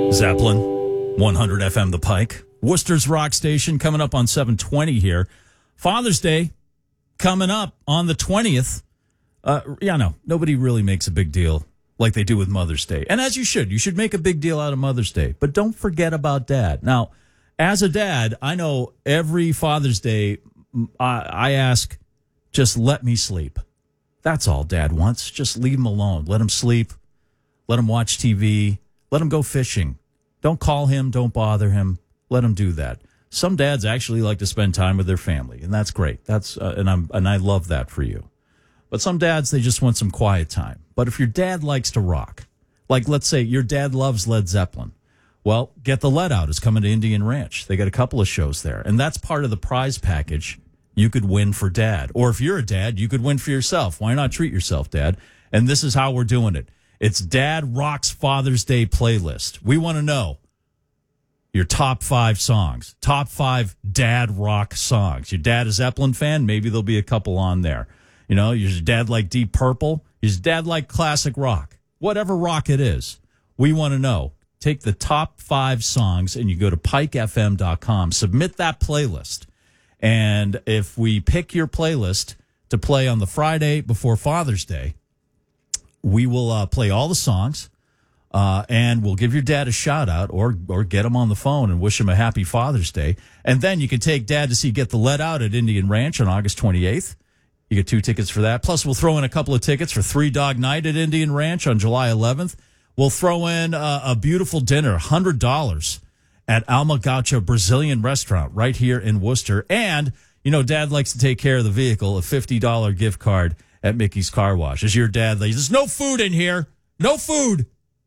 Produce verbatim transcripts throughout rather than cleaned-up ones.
Zeppelin, one hundred F M The Pike. Worcester's Rock Station coming up on seven twenty here. Father's Day coming up on the twentieth. Uh, yeah, no, nobody really makes a big deal like they do with Mother's Day. And as you should. You should make a big deal out of Mother's Day. But don't forget about Dad. Now, as a dad, I know every Father's Day I, I ask, just let me sleep. That's all Dad wants. Just leave him alone. Let him sleep. Let him watch T V. Let him go fishing. Don't call him. Don't bother him. Let him do that. Some dads actually like to spend time with their family, and that's great. That's uh, and I'm and I love that for you. But some dads, they just want some quiet time. But if your dad likes to rock, like let's say your dad loves Led Zeppelin, well, Get the Let Out is coming to Indian Ranch. They got a couple of shows there, and that's part of the prize package you could win for Dad. Or if you're a dad, you could win for yourself. Why not treat yourself, Dad? And this is how we're doing it. It's Dad Rocks Father's Day playlist. We want to know your top five songs, top five dad rock songs. Your dad a Zeppelin fan? Maybe there'll be a couple on there. You know, your dad like Deep Purple? Your dad like classic rock? Whatever rock it is, we want to know. Take the top five songs and you go to pike f m dot com, submit that playlist. And if we pick your playlist to play on the Friday before Father's Day, we will uh, play all the songs. Uh, and we'll give your dad a shout out or or get him on the phone and wish him a happy Father's Day. And then you can take Dad to see Get the Let Out at Indian Ranch on August twenty-eighth. You get two tickets for that. Plus, we'll throw in a couple of tickets for Three Dog Night at Indian Ranch on July eleventh. We'll throw in uh, a beautiful dinner, one hundred dollars at Alma Gaucha Brazilian Restaurant right here in Worcester. And, you know, Dad likes to take care of the vehicle, a fifty dollars gift card at Mickey's Car Wash. As your dad, like, there's no food in here. No food.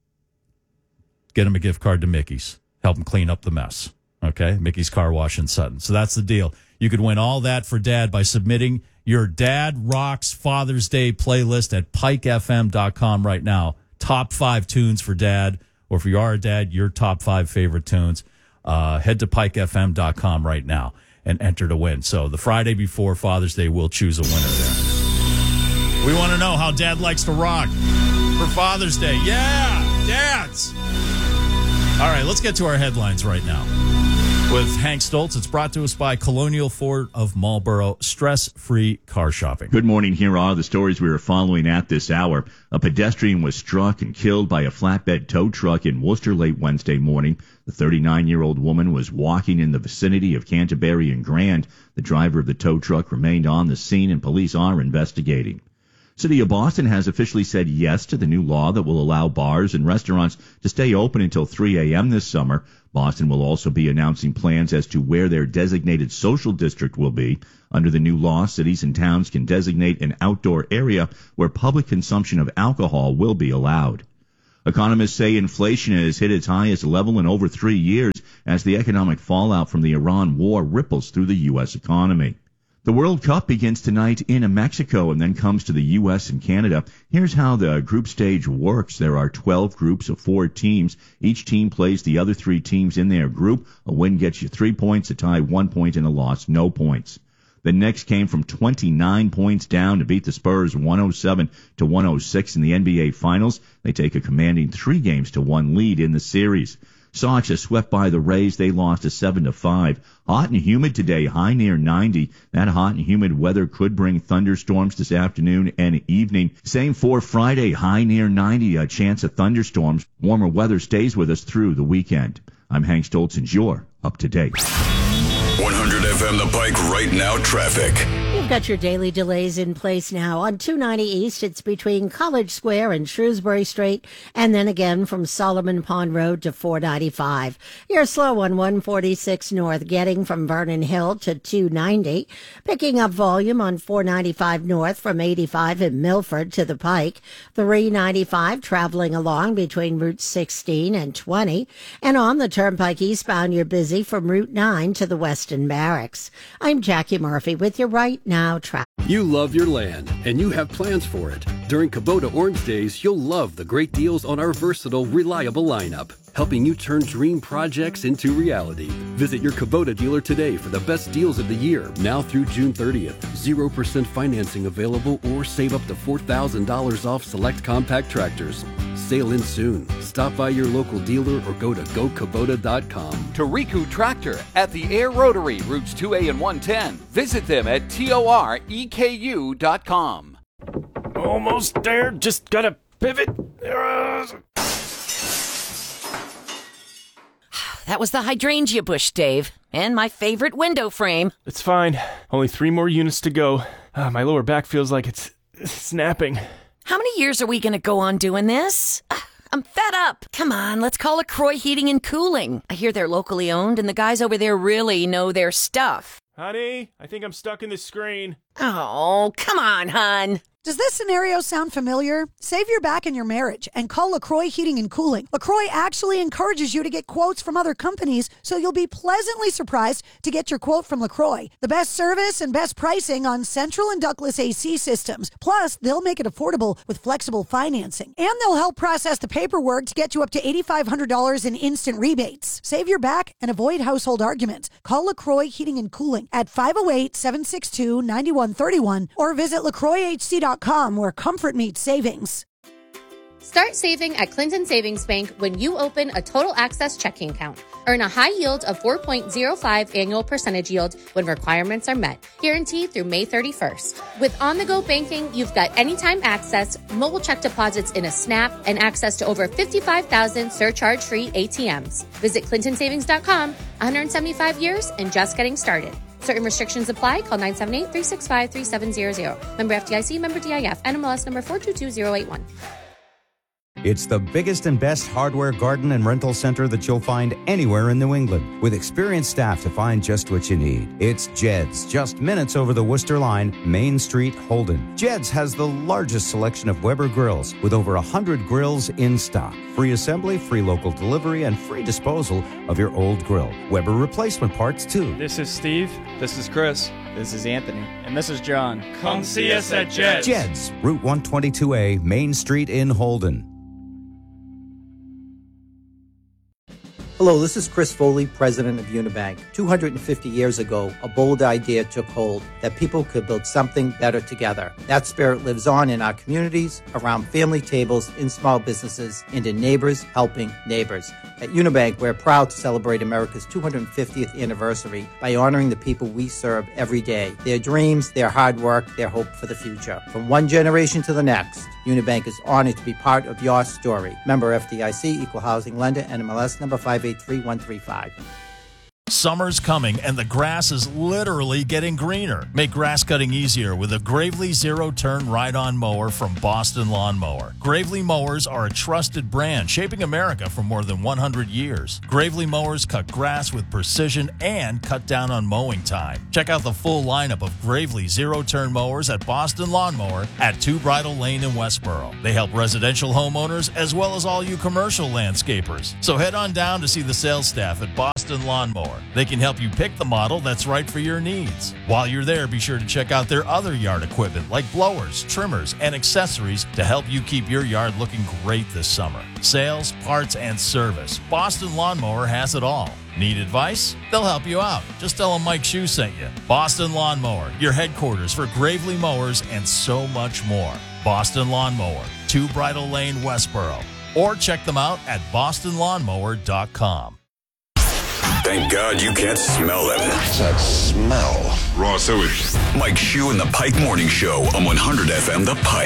Get him a gift card to Mickey's. Help him clean up the mess. Okay? Mickey's Car Wash in Sutton. So that's the deal. You could win all that for Dad by submitting your Dad Rocks Father's Day playlist at pike f m dot com right now. Top five tunes for Dad. Or if you are a dad, your top five favorite tunes. Uh, head to pike f m dot com right now and enter to win. So the Friday before Father's Day, we'll choose a winner there. We want to know how Dad likes to rock for Father's Day. Yeah, dads. All right, let's get to our headlines right now. With Hank Stoltz, it's brought to us by Colonial Ford of Marlboro, stress-free car shopping. Good morning. Here are the stories we are following at this hour. A pedestrian was struck and killed by a flatbed tow truck in Worcester late Wednesday morning. The thirty-nine-year-old woman was walking in the vicinity of Canterbury and Grand. The driver of the tow truck remained on the scene, and police are investigating. City of Boston has officially said yes to the new law that will allow bars and restaurants to stay open until three a.m. this summer. Boston will also be announcing plans as to where their designated social district will be. Under the new law, cities and towns can designate an outdoor area where public consumption of alcohol will be allowed. Economists say inflation has hit its highest level in over three years as the economic fallout from the Iran war ripples through the U S economy. The World Cup begins tonight in Mexico and then comes to the U S and Canada. Here's how the group stage works. There are twelve groups of four teams. Each team plays the other three teams in their group. A win gets you three points, a tie one point, and a loss no points. The Knicks came from twenty-nine points down to beat the Spurs one oh seven to one oh six in the N B A Finals. They take a commanding three games to one lead in the series. Sox are swept by the Rays. They lost to seven to five. Hot and humid today, high near ninety. That hot and humid weather could bring thunderstorms this afternoon and evening. Same for Friday, high near ninety, a chance of thunderstorms. Warmer weather stays with us through the weekend. I'm Hank Stoltz, and you're up to date. one hundred F M The Pike right now traffic. You've got your daily delays in place now. On two ninety East, it's between College Square and Shrewsbury Street, and then again from Solomon Pond Road to four ninety-five. You're slow on one forty-six North, getting from Vernon Hill to two ninety. Picking up volume on four ninety-five North from eighty-five in Milford to the Pike. three ninety-five traveling along between Route sixteen and twenty. And on the Turnpike eastbound, you're busy from Route nine to the Weston Barracks. I'm Jackie Murphy with your right now traffic. You love your land, and you have plans for it. During Kubota Orange Days, you'll love the great deals on our versatile, reliable lineup. helping you turn dream projects into reality. Visit your Kubota dealer today for the best deals of the year, now through June thirtieth. zero percent financing available or save up to four thousand dollars off select compact tractors. Sail in soon. Stop by your local dealer or go to go kubota dot com. Toriku Tractor at the Air Rotary, routes two A and one ten. Visit them at toreku dot com. Almost there. Just gotta pivot. That was the hydrangea bush, Dave, and my favorite window frame. It's fine. Only three more units to go. Uh, my lower back feels like it's snapping. How many years are we going to go on doing this? Uh, I'm fed up. Come on, let's call LaCroix Heating and Cooling. I hear they're locally owned, and the guys over there really know their stuff. Honey, I think I'm stuck in the screen. Oh, come on, hon. Does this scenario sound familiar? Save your back in your marriage and call LaCroix Heating and Cooling. LaCroix actually encourages you to get quotes from other companies, so you'll be pleasantly surprised to get your quote from LaCroix. The best service and best pricing on central and ductless A C systems. Plus, they'll make it affordable with flexible financing. And they'll help process the paperwork to get you up to eight thousand five hundred dollars in instant rebates. Save your back and avoid household arguments. Call LaCroix Heating and Cooling at five oh eight, seven six two, nine one three one or visit lacroix h c dot com where comfort meets savings. Start saving at Clinton Savings Bank when you open a Total Access checking account. Earn a high yield of four point zero five annual percentage yield when requirements are met. Guaranteed through May thirty-first. With on-the-go banking, you've got anytime access, mobile check deposits in a snap, and access to over fifty-five thousand surcharge-free A T Ms. Visit clinton savings dot com. one hundred seventy-five years and just getting started. Certain restrictions apply. Call nine seven eight, three six five, three seven zero zero. Member F D I C, member D I F, N M L S number four two two zero eight one. It's the biggest and best hardware garden and rental center that you'll find anywhere in New England, with experienced staff to find just what you need. It's Jed's, just minutes over the Worcester line, Main Street, Holden. Jed's has the largest selection of Weber grills, with over one hundred grills in stock. Free assembly, free local delivery, and free disposal of your old grill. Weber replacement parts, too. This is Steve. This is Chris. This is Anthony. And this is John. Come see us at Jed's. Jed's, Route one twenty-two A, Main Street in Holden. Hello, this is Chris Foley, president of Unibank. two hundred fifty years ago, a bold idea took hold that people could build something better together. That spirit lives on in our communities, around family tables, in small businesses, and in neighbors helping neighbors. At Unibank, we're proud to celebrate America's two hundred fiftieth anniversary by honoring the people we serve every day, their dreams, their hard work, their hope for the future. From one generation to the next, Unibank is honored to be part of your story. Member F D I C, Equal Housing Lender, N M L S number five eight three one three five. Summer's coming and the grass is literally getting greener. Make grass cutting easier with a Gravely zero-turn ride-on mower from Boston Lawn Mower. Gravely mowers are a trusted brand shaping America for more than one hundred years. Gravely mowers cut grass with precision and cut down on mowing time. Check out the full lineup of Gravely zero-turn mowers at Boston Lawn Mower at Two Bridle Lane in Westboro. They help residential homeowners as well as all you commercial landscapers. So head on down to see the sales staff at Boston Lawn Mower. They can help you pick the model that's right for your needs. While you're there, be sure to check out their other yard equipment like blowers, trimmers, and accessories to help you keep your yard looking great this summer. Sales, parts, and service. Boston Lawn Mower has it all. Need advice? They'll help you out. Just tell them Mike Shue sent you. Boston Lawn Mower, your headquarters for Gravely mowers and so much more. Boston Lawn Mower, Two Bridle Lane, Westboro. Or check them out at boston lawn mower dot com. Thank God you can't smell them. That smell. Raw sewage. Mike Shue and the Pike Morning Show on one hundred F M The Pike.